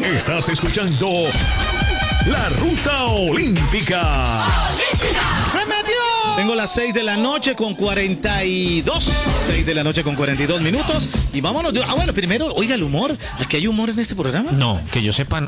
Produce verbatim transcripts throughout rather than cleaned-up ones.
Estás escuchando La Ruta Olímpica. ¡Se metió! Tengo las seis de la noche con cuarenta y dos. seis de la noche con cuarenta y dos minutos. Y vámonos. De... Ah, bueno, primero, oiga, el humor. ¿Aquí hay humor en este programa? No, que yo sepa. No,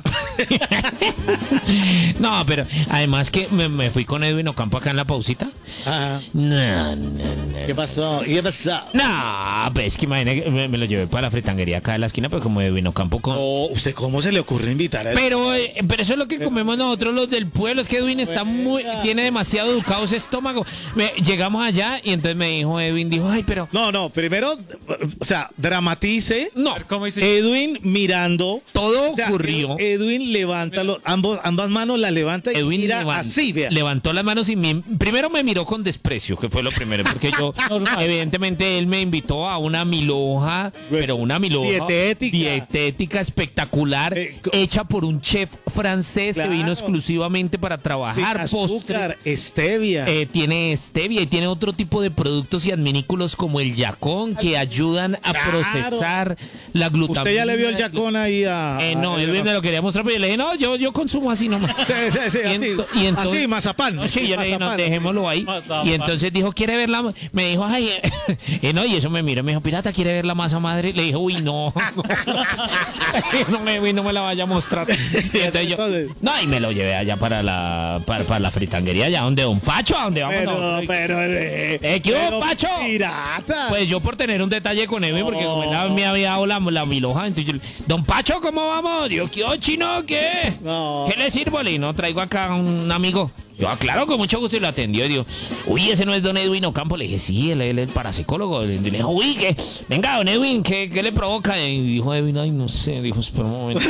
no pero además que me, me fui con Edwin Ocampo acá en la pausita. Ajá. No, no, no. ¿Qué pasó? ¿Y qué pasó? No, pues que imagínate que me, me lo llevé para la fritanguería acá de la esquina, pero como Edwin Ocampo con... Oh, ¿usted cómo se le ocurre invitar a él? Pero, eh, pero eso es lo que comemos nosotros los del pueblo. Es que Edwin está muy, tiene demasiado educado ese estómago. Me, llegamos allá y entonces me dijo Edwin, dijo, ay, pero... No, no, primero, o sea, dramatice. No, ¿cómo dice? Edwin mirando. todo O sea, ocurrió. Edwin levanta los, ambos, ambas manos las levanta y Edwin mira levan- así, vea. levantó las manos y me- primero me miró con desprecio, que fue lo primero, porque yo, evidentemente, él me invitó a una milhoja, pero una milhoja Dietética. dietética espectacular, Eh, co- hecha por un chef francés Claro. que vino exclusivamente para Sin trabajar postres. azúcar, stevia. Eh, tiene stevia y tiene otro tipo de productos y adminículos como el yacón que ayudan a Claro. procesar la glutamina. ¿Usted ya le vio el yacón ahí a...? Eh, no, a- Edwin me lo quería mostrar, pero yo le dije, no, yo, yo consumo así nomás. Sí, sí, sí, Y así, ento- y entonces- así, mazapán. No, sí, yo le dije, no, Mazapán. dejémoslo ahí. Mazapán. Y entonces dijo, ¿quiere ver la...? Me dijo, ay, eh, eh, no, y eso me miró, me dijo, pirata, ¿quiere ver la masa madre? Le dije, uy, no. no, me, uy, no me la vaya a mostrar. Y entonces yo, no, y me lo llevé allá para la, para, para la fritanguería, allá donde Don Pacho, a donde vamos Pero, nosotros. pero... Eh, Eh, ¿qué hubo, pero, Pacho? Pirata. Pues yo por tener un detalle con Edwin, porque como él No. me había dado la, la milhoja, entonces yo le- Don Pacho, ¿cómo vamos? Digo, ¿qué hubo, chino? ¿Qué? No. ¿Qué le sirvo? Le dije, no, traigo acá a un amigo. Yo, ah, claro, con mucho gusto, y lo atendió. Y digo, uy, ese no es don Edwin Ocampo. Le dije, sí, él, él es el parapsicólogo. Le dije, uy, ¿qué? Venga, don Edwin, ¿qué, qué le provoca? Y dijo Edwin, ay, no sé. Dijo, espera un momento.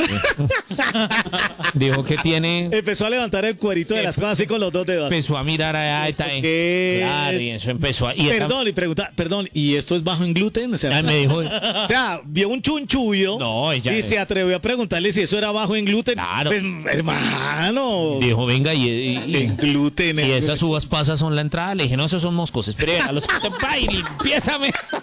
Dijo que tiene... Empezó a levantar el cuerito de las cosas así con los dos dedos. Empezó a mirar allá. ¿Esto Está, qué? claro, y eso empezó a... Y esa- Perdón, y pregunta, perdón, ¿y esto es bajo en gluten? O sea, Ay, me dijo... o sea, vio un chunchullo No, ella- y se atrevió a preguntarle si eso era bajo en gluten. Claro. Pues, hermano. Dijo, venga, y, y- y- En gluten. en y esas gluten. uvas pasas son la entrada. Le dije, no, esos son moscos. Espere, a los que te pa y limpieza mesa.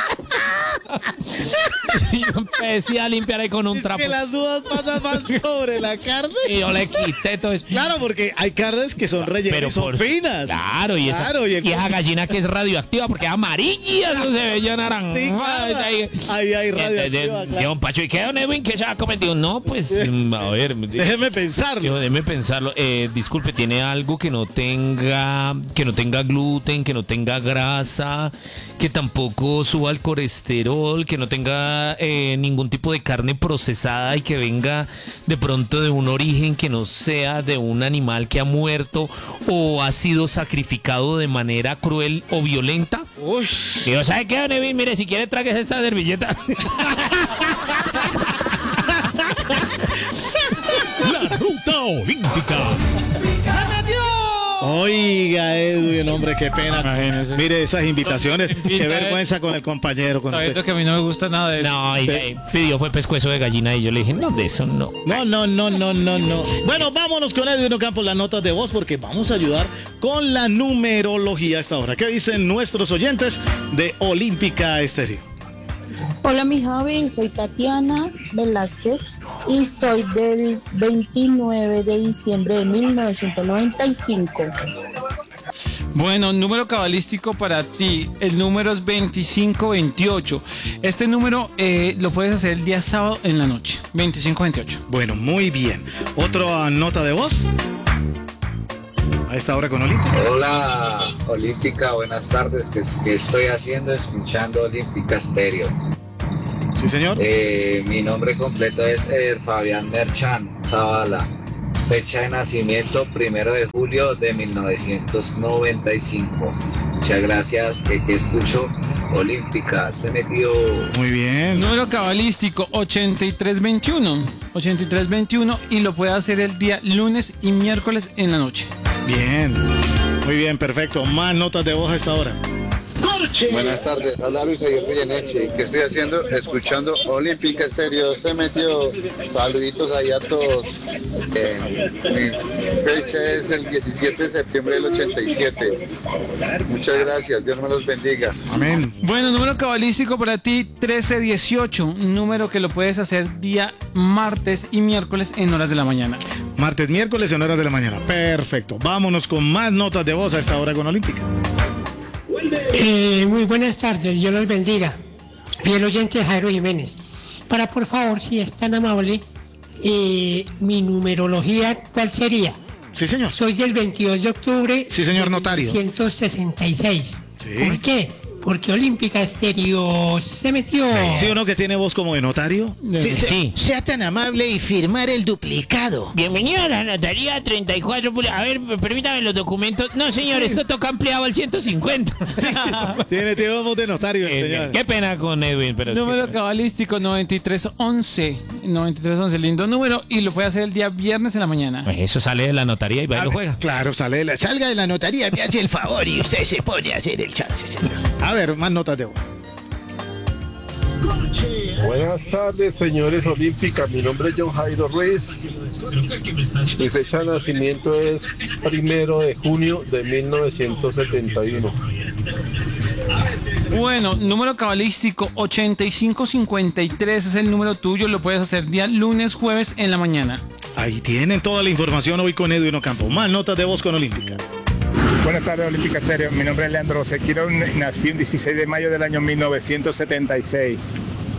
Y yo empecé a limpiar ahí con un Es trapo. que las uvas pasas van sobre la carne. Y yo le quité todo eso. Claro, porque hay carnes que son rellenas Pero y son por- finas. Claro, y esa, Claro, y y, el- esa gallina que es radioactiva porque es amarilla, no se ve ya naranja. Sí, claro. Ahí, Ahí hay radioactiva, de- de- claro. Don Pacho, ¿y qué, don Edwin? ¿Qué se ha cometido? No, pues, mm, a ver. Déjeme pensarlo. Dijo, déjeme pensarlo. Eh, disculpe, ¿tiene algo que no tenga que no tenga gluten, que no tenga grasa, que tampoco suba el colesterol, que no tenga eh, ningún tipo de carne procesada y que venga de pronto de un origen que no sea de un animal que ha muerto o ha sido sacrificado de manera cruel o violenta? Uy. Digo, ¿sabe qué, don Evin? Mire, si quiere tragues esta servilleta. La Ruta Olímpica. Oiga, Edwin, hombre, qué pena. Imagínese. Mire esas invitaciones. Qué Invita, vergüenza con el compañero. Con Sabiendo usted. que a mí no me gusta nada de eso. No, y eh, pidió fue pescuezo de gallina y yo le dije, no, de eso no. No, no, no, no, no, no. Bueno, vámonos con Edwin Ocampo, las notas de voz, porque vamos a ayudar con la numerología a esta hora. ¿Qué dicen nuestros oyentes de Olímpica Estéreo? Hola mi Javi, soy Tatiana Velázquez y soy del veintinueve de diciembre de mil novecientos noventa y cinco. Bueno, número cabalístico para ti. El número es veinticinco veintiocho. Este número eh, lo puedes hacer el día sábado en la noche. veinticinco veintiocho. Bueno, muy bien. ¿Otra nota de voz? A esta hora con Olímpica. Hola Olímpica, buenas tardes. ¿Qué, qué estoy haciendo? Escuchando Olímpica Stereo. Sí, señor. Eh, mi nombre completo es eh, Fabián Merchan Zavala. Fecha de nacimiento primero de julio de mil novecientos noventa y cinco. Muchas gracias. Que, que escucho Olímpica. Se metió. Muy bien. Número cabalístico ochenta y tres veintiuno. ochenta y tres veintiuno y lo puede hacer el día lunes y miércoles en la noche. Bien. Muy bien, perfecto. Más notas de voz a esta hora. Buenas tardes, habla Luis Aguirre Goyeneche. ¿Qué estoy haciendo? Escuchando Olímpica Estéreo. Se metió. Saluditos ahí a todos. Eh, mi fecha es el diecisiete de septiembre del ochenta y siete. Muchas gracias, Dios me los bendiga. Amén. Bueno, número cabalístico para ti, trece dieciocho. Un número que lo puedes hacer día martes y miércoles en horas de la mañana. Martes, miércoles en horas de la mañana. Perfecto. Vámonos con más notas de voz a esta hora con Olímpica. Eh, muy buenas tardes, Dios los bendiga. Fiel oyente Jairo Jiménez. Para por favor, si es tan amable, eh, mi numerología, ¿cuál sería? Sí, señor. Soy del veintidós de octubre. Sí, señor notario. mil novecientos sesenta y seis. Sí. ¿Por qué? Porque Olímpica Estéreo se metió. ¿Sí o no que tiene voz como de notario? Sí, sí. Sea tan amable y firmar el duplicado. Bienvenido a la notaría treinta y cuatro. A ver, permítame los documentos. No, señor, esto toca ampliado al ciento cincuenta. Tiene, tiene voz de notario, el Eh, señor. qué pena con Edwin, pero es Número que- cabalístico noventa y tres once. noventa y tres once, lindo número. Y lo puede hacer el día viernes en la mañana. Pues eso sale de la notaría y va y A lo ver, juega. Claro, sale de la... Salga de la notaría, me hace el favor y usted se pone a hacer el chance, señor. A ver, más notas de voz. Buenas tardes, señores Olímpica. Mi nombre es John Jairo Ruiz. Mi fecha de nacimiento es primero de junio de mil novecientos setenta y uno. Bueno, número cabalístico ochenta y cinco cincuenta y tres es el número tuyo. Lo puedes hacer día lunes, jueves en la mañana. Ahí tienen toda la información hoy con Edwin Ocampo. Más notas de voz con Olímpica. Buenas tardes, Olímpica Estéreo. Mi nombre es Leandro Sequiro. Nací el dieciséis de mayo del año mil novecientos setenta y seis.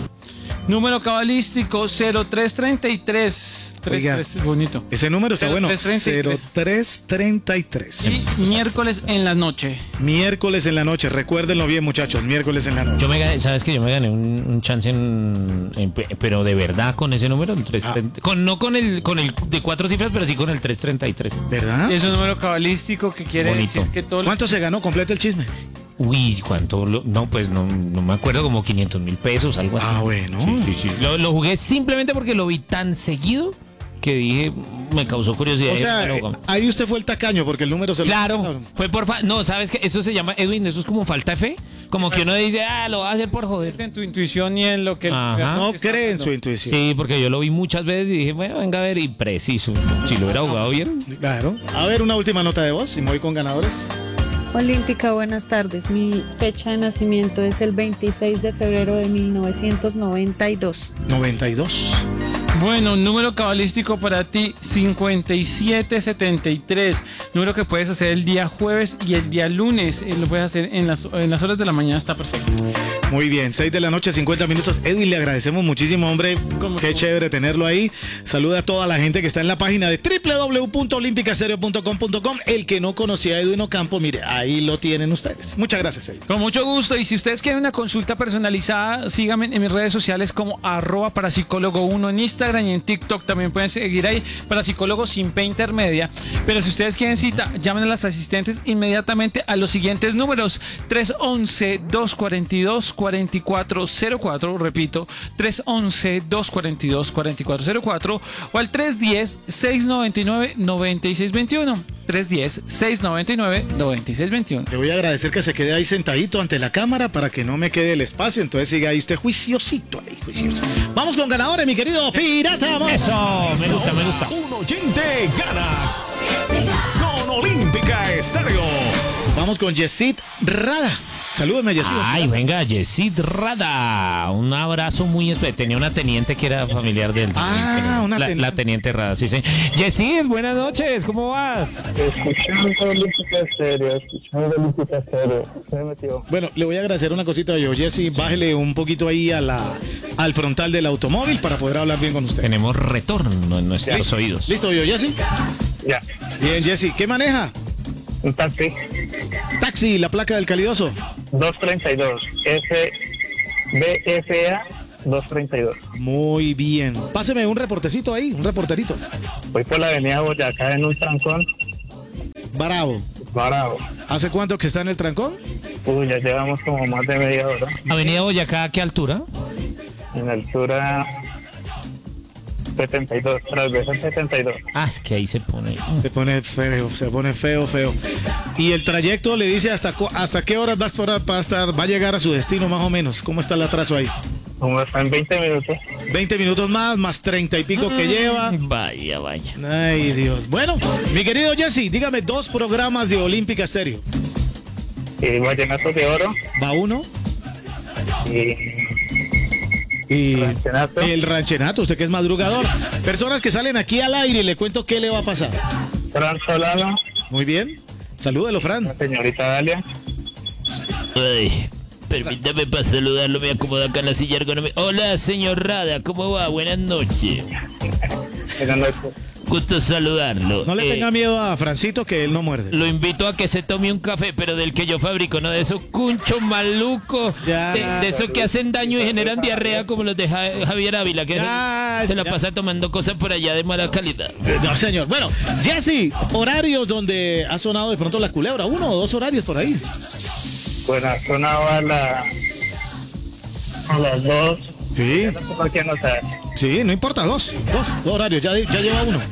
Número cabalístico cero tres treinta y tres. Oiga, treinta y tres, bonito. Ese número está bueno. cero tres treinta y tres. cero tres treinta y tres. Y miércoles en la noche. Miércoles en la noche. Recuérdenlo bien, muchachos. Miércoles en la noche. Yo me gané, ¿sabes que yo me gané un, un chance en, en- pero de verdad con ese número? En tres, Ah. con, no con el con el de cuatro cifras, pero sí con el trescientos treinta y tres. ¿Verdad? Es un número cabalístico que quiere Bonito. decir que todo. ¿Cuánto se ganó? Completa el chisme. Uy, ¿cuánto? lo- no, pues no, no me acuerdo, como quinientos mil pesos, algo así. Ah, bueno. Sí, sí, sí. Lo, lo jugué simplemente porque lo vi tan seguido que dije, me causó curiosidad. O sea, Pero, eh, como- ahí usted fue el tacaño porque el número se lo... Claro, fue por fa no, ¿sabes qué? Eso se llama, Edwin, eso es como falta de fe. Como que uno dice, ah, lo va a hacer por joder. En tu intuición y en lo que. Ajá. No está cree en haciendo. su intuición. Sí, porque yo lo vi muchas veces y dije, bueno, venga a ver, y preciso. Si lo hubiera jugado bien. Claro. A ver, una última nota de voz y me voy con ganadores. Olímpica, buenas tardes. Mi fecha de nacimiento es el veintiséis de febrero de mil novecientos noventa y dos. noventa y dos. Bueno, número cabalístico para ti, cincuenta y siete setenta y tres. Número que puedes hacer el día jueves y el día lunes. Eh, lo puedes hacer en las, en las horas de la mañana, está perfecto. Muy bien, seis de la noche, cincuenta minutos. Edwin, le agradecemos muchísimo, hombre. Como Qué tú. chévere tenerlo ahí. Saluda a toda la gente que está en la página de doble u doble u doble u punto olímpica estéreo punto com punto com. El que no conocía a Edwin Ocampo, mire, ahí lo tienen ustedes. Muchas gracias, Edwin. Con mucho gusto. Y si ustedes quieren una consulta personalizada, síganme en mis redes sociales como arroba parapsicólogo uno en Instagram y en TikTok. También pueden seguir ahí, parapsicólogo sin P intermedia. Pero si ustedes quieren cita, llamen a las asistentes inmediatamente a los siguientes números: tres once, dos cuarenta y dos, cuarenta y cuatro cero cuatro, repito, tres once, dos cuarenta y dos, cuarenta y cuatro cero cuatro, o al tres diez, seis noventa y nueve, noventa y seis veintiuno. tres diez, seis noventa y nueve, noventa y seis veintiuno. Le voy a agradecer que se quede ahí sentadito ante la cámara para que no me quede el espacio. Entonces siga ahí usted juiciosito ahí, juicioso. Vamos con ganadores, mi querido Pirata. Vamos. Eso, me gusta, me gusta. Un oyente gana con Olímpica Estéreo. Vamos con Yesid Rada. Salúdeme, Yesid. Ay, venga, Yesid Rada. Un abrazo muy especial. Tenía una teniente que era familiar del. Ah, pero una la, teniente. la teniente Rada, sí, sí. Yesid, buenas noches, ¿cómo vas? Escuchando Olímpica Estéreo, escuchando Olímpica Estéreo. Se me metió. Bueno, le voy a agradecer una cosita yo, Jesse. Bájele un poquito ahí a la, al frontal del automóvil para poder hablar bien con usted. Tenemos retorno en nuestros ¿Listo? oídos. ¿Listo, yo, Jesse? Ya. Bien, Jesse. ¿Qué maneja? Un taxi. Taxi, la placa del calidoso. doscientos treinta y dos. S B F A doscientos treinta y dos. Muy bien. Páseme un reportecito ahí, un reporterito. Voy por la avenida Boyacá en un trancón. Bravo. Bravo. ¿Hace cuánto que está en el trancón? Uy, ya llevamos como más de media hora. Avenida Boyacá, ¿a qué altura? En altura setenta y dos, transversal setenta y dos. Ah, es que ahí se pone. Se pone feo, se pone feo, feo. Y el trayecto le dice hasta cu- hasta qué horas va a estar, va a estar, va a llegar a su destino más o menos. ¿Cómo está el atraso ahí? Como está en veinte minutos. veinte minutos más, más treinta y pico que lleva. Vaya, vaya. Ay, Dios. Bueno, mi querido Jesse, dígame dos programas de Olímpica Estéreo. Y Vallenato de Oro. Va uno. Y Y Ranchenato. el ranchenato, usted que es madrugador. Personas que salen aquí al aire y le cuento qué le va a pasar. Fran Solano. Muy bien. Salúdelo, Fran. Señorita Dalia. Ay, permítame para saludarlo, me acomodo acá en la silla ergonómica. Hola, señor Rada, ¿cómo va? Buenas noches. Buenas noches. Gusto saludarlo. No le Eh, tenga miedo a Francito, que él no muerde. Lo invito a que se tome un café, pero del que yo fabrico, no de esos cunchos malucos, Ya. de, de esos que hacen daño y generan diarrea como los de Ja- Javier Ávila, que Ya, se la ya. pasa tomando cosas por allá de mala calidad. No, señor. Bueno, Jesse, horarios donde ha sonado de pronto la culebra. Uno o dos horarios por ahí. Bueno, sonaba a, la, a las dos. Sí. No sé por qué no sé. Sí, no importa, dos. Dos, dos horarios, ya, ya lleva uno.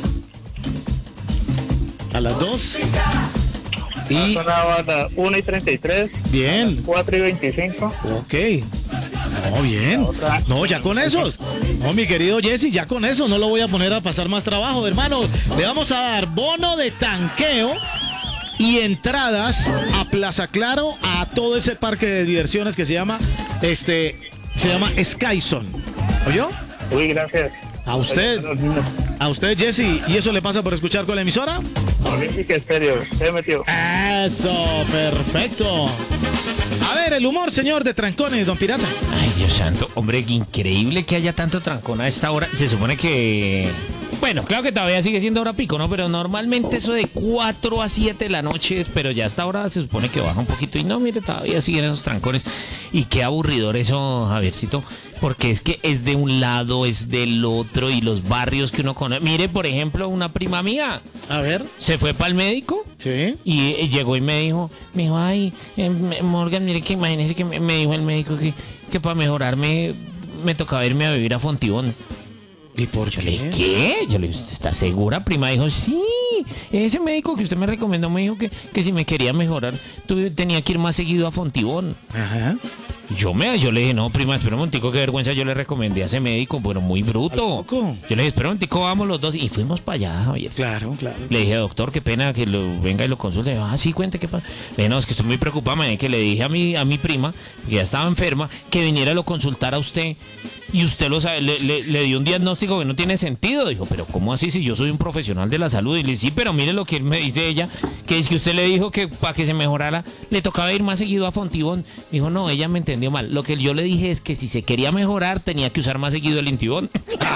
A las dos. Y Sonaba a las una y treinta y tres. bien. cuatro y veinticinco. Ok. No, bien. No, ya con esos. No, mi querido Jesse, ya con eso no lo voy a poner a pasar más trabajo, hermano. Le vamos a dar bono de tanqueo y entradas a Plaza Claro, a todo ese parque de diversiones que se llama, este, se llama Skyzone. ¿Oyó? Uy, gracias. A usted, a usted, Jesse, ¿y eso le pasa por escuchar con la emisora? Olímpica Estéreo, se metió. Eso, perfecto. A ver, el humor, señor, de Trancones, don Pirata. Ay, Dios santo. Hombre, qué increíble que haya tanto trancón a esta hora. Se supone que... Bueno, claro que todavía sigue siendo hora pico, ¿no? Pero normalmente eso de cuatro a siete de la noche es, pero ya a esta hora se supone que baja un poquito. Y no, mire, todavía siguen esos trancones. Y qué aburridor eso, Javiercito. Porque es que es de un lado, es del otro, y los barrios que uno conoce. Mire, por ejemplo, una prima mía. A ver. Se fue para el médico. Sí. Y eh, llegó y me dijo, me dijo, ay, eh, Morgan, mire que imagínese que me, me dijo el médico que, que para mejorarme me tocaba irme a vivir a Fontibón. ¿Y por Yo qué? le dije, ¿qué? Yo le dije, ¿usted está segura? Prima dijo, sí, ese médico que usted me recomendó me dijo que, que si me quería mejorar, tuve- tenía que ir más seguido a Fontibón. Ajá. Yo me, yo le dije, no, prima, espera un momentico, qué vergüenza, yo le recomendé a ese médico, pero muy bruto. Yo le dije, espera un momentico, vamos los dos, y fuimos para allá, Javier. Claro, claro. Le dije, doctor, qué pena que lo venga y lo consulte. Le dije, ah, sí, cuente qué pasa. Le dije, no, es que estoy muy preocupado, man, que le dije a mi, a mi prima, que ya estaba enferma, que viniera a lo consultar a usted. Y usted lo sabe, le, le- le dio un diagnóstico que no tiene sentido. Dijo, pero ¿cómo así si yo soy un profesional de la salud? Y le dije, sí, pero mire lo que me dice ella, que es que usted le dijo que para que se mejorara le tocaba ir más seguido a Fontibón. Dijo, no, ella me entendió mal. Lo que yo le dije es que si se quería mejorar tenía que usar más seguido el Intibón.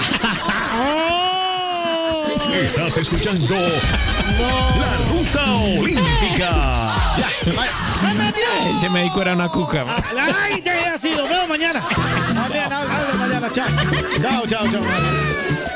Estás escuchando La Ruta Olímpica. Ese médico era una cuca. Ay, ya ha sido. Nos vemos mañana. Mañana, mañana. Chao. Chao, chao, chao.